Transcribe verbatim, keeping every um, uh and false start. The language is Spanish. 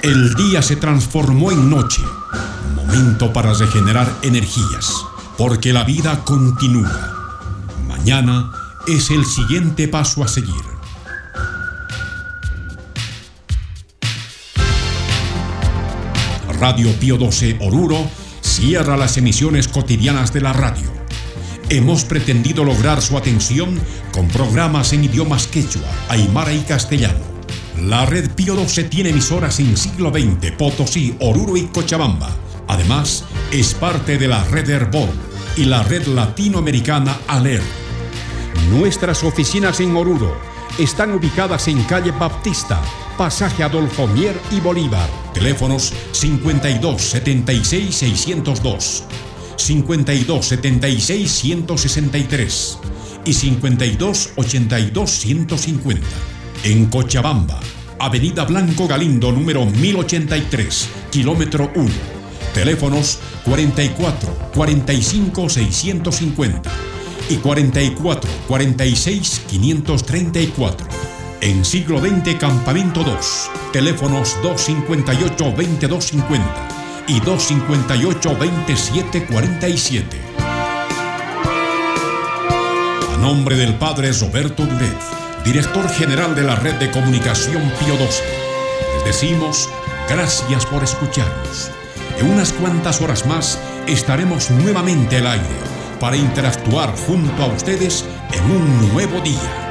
El día se transformó en noche, momento para regenerar energías, porque la vida continúa. Mañana es el siguiente paso a seguir. Radio Pío doce Oruro cierra las emisiones cotidianas de la radio. Hemos pretendido lograr su atención con programas en idiomas quechua, aymara y castellano. La red Pío doce tiene emisoras en siglo veinte, Potosí, Oruro y Cochabamba. Además, es parte de la red Herbol y la red latinoamericana ALER. Nuestras oficinas en Oruro están ubicadas en calle Baptista, pasaje Adolfo Mier y Bolívar. Teléfonos cincuenta y dos setenta y seis seiscientos dos, cincuenta y dos setenta y seis ciento sesenta y tres y cincuenta y dos ochenta y dos ciento cincuenta. En Cochabamba, Avenida Blanco Galindo, número mil ochenta y tres, kilómetro uno. Teléfonos cuarenta y cuatro cuarenta y cinco seiscientos cincuenta y cuarenta y cuatro cuarenta y seis quinientos treinta y cuatro. En siglo veinte, Campamento dos. Teléfonos dos cincuenta y ocho veintidós cincuenta y dos cincuenta y ocho veintisiete cuarenta y siete. A nombre del padre Roberto Duret, director general de la Red de Comunicación Pío doce, les decimos gracias por escucharnos. En unas cuantas horas más estaremos nuevamente al aire para interactuar junto a ustedes en un nuevo día.